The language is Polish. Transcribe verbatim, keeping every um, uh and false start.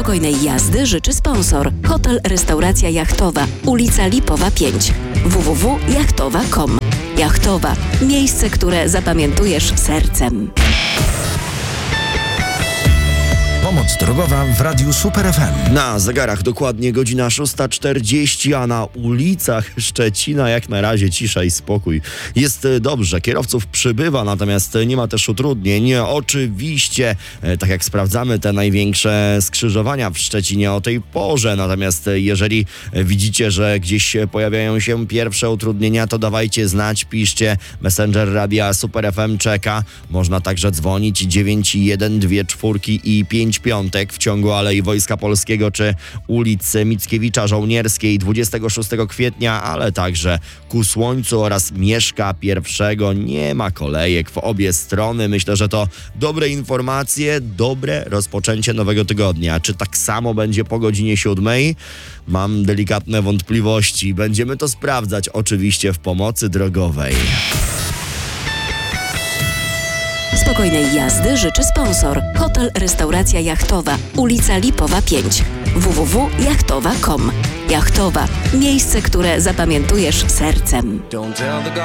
Spokojnej jazdy życzy sponsor. Hotel Restauracja Jachtowa, ulica Lipowa pięć. w w w kropka jachtowa kropka com. Jachtowa. Miejsce, które zapamiętujesz sercem. Pomoc drogowa w Radiu Super F M. Na zegarach dokładnie godzina szósta czterdzieści, a na ulicach Szczecina jak na razie cisza i spokój. Jest dobrze, kierowców przybywa, natomiast nie ma też utrudnień. Oczywiście, tak jak sprawdzamy te największe skrzyżowania w Szczecinie o tej porze, natomiast jeżeli widzicie, że gdzieś pojawiają się pierwsze utrudnienia, to dawajcie znać, piszcie. Messenger Radia Super F M czeka. Można także dzwonić dziewięć jeden dwa cztery i pięć piątek w ciągu Alei Wojska Polskiego czy ulicy Mickiewicza Żołnierskiej dwudziestego szóstego kwietnia, ale także ku Słońcu oraz Mieszka pierwszego. Nie ma kolejek w obie strony. Myślę, że to dobre informacje, dobre rozpoczęcie nowego tygodnia. Czy tak samo będzie po godzinie siódmej? Mam delikatne wątpliwości. Będziemy to sprawdzać oczywiście w pomocy drogowej. Spokojnej jazdy życzy sponsor. Hotel Restauracja Jachtowa, ulica Lipowa pięć. w w w kropka jachtowa kropka com. Jachtowa. Miejsce, które zapamiętujesz sercem.